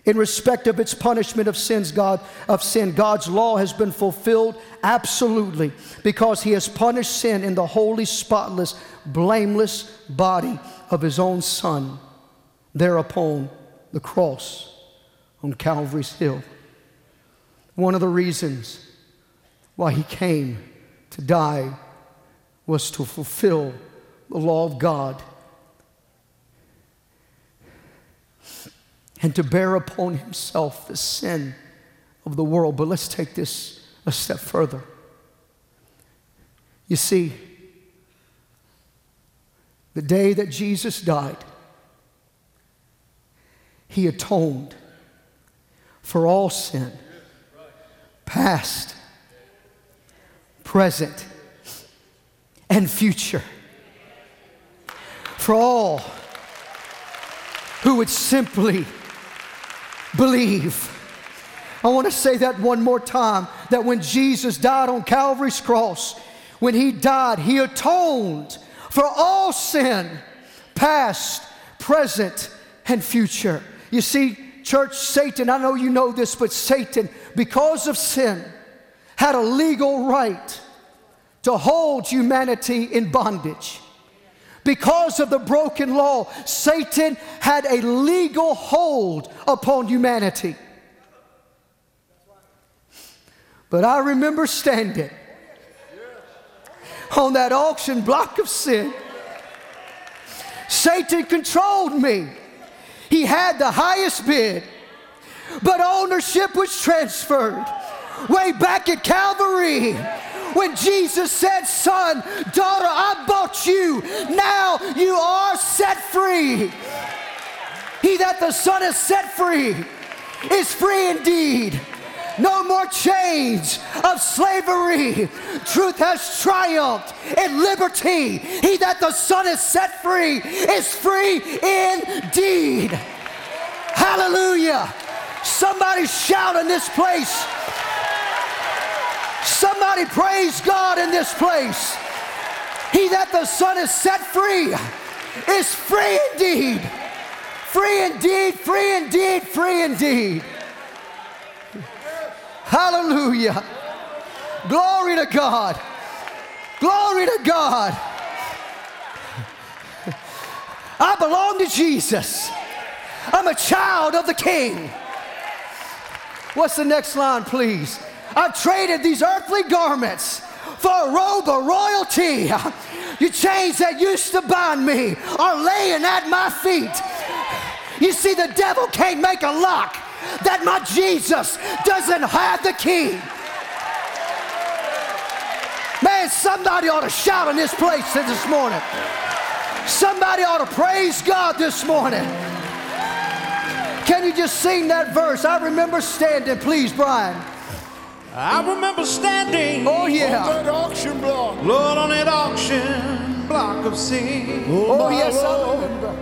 in respect of its punishment of sin, God's law has been fulfilled absolutely, because he has punished sin in the holy, spotless, blameless body of his own Son there upon the cross on Calvary's hill. One of the reasons why he came to die was to fulfill the law of God and to bear upon himself the sin of the world. But let's take this a step further. You see, the day that Jesus died, he atoned for all sin, past, present, and future. For all who would simply believe. I want to say that one more time, that when Jesus died on Calvary's cross, when he died, he atoned for all sin, past, present, and future. You see, church, Satan, I know you know this, but Satan, because of sin, had a legal right to hold humanity in bondage. Because of the broken law, Satan had a legal hold upon humanity. But I remember standing on that auction block of sin. Satan controlled me. He had the highest bid, but ownership was transferred way back at Calvary. When Jesus said, son, daughter, I bought you. Now you are set free. He that the Son has set free is free indeed. No more chains of slavery. Truth has triumphed in liberty. He that the Son has set free is free indeed. Hallelujah. Somebody shout in this place. Somebody praise God in this place. He that the Son has set free is free indeed. Free indeed, free indeed, free indeed. Hallelujah. Glory to God. Glory to God. I belong to Jesus. I'm a child of the King. What's the next line, please? I've traded these earthly garments for a robe of royalty. Your chains that used to bind me are laying at my feet. You see, the devil can't make a lock that my Jesus doesn't have the key. Man, somebody ought to shout in this place this morning. Somebody ought to praise God this morning. Can you just sing that verse? I remember standing, please, Brian. I remember standing on that auction block, Lord, on that auction block of sin. Oh, yes, I remember.